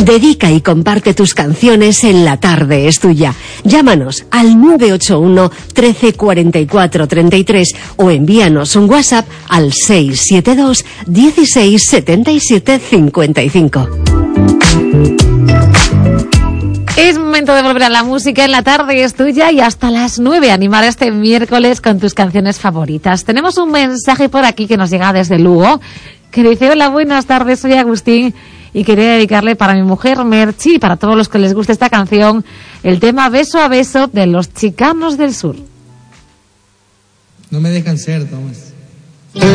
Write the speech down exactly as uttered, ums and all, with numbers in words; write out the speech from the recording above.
Dedica y comparte tus canciones en La Tarde es Tuya. Llámanos al nueve ocho uno, trece, cuarenta y cuatro, treinta y tres o envíanos un WhatsApp al seis siete dos, dieciséis, setenta y siete, cincuenta y cinco. Es momento de volver a la música en La Tarde es Tuya y hasta las nueve animar este miércoles con tus canciones favoritas. Tenemos un mensaje por aquí que nos llega desde Lugo que dice: hola, buenas tardes, soy Agustín y quería dedicarle para mi mujer Merchi y para todos los que les guste esta canción el tema Beso a Beso de los Chicanos del Sur. No me dejan ser, Tomás.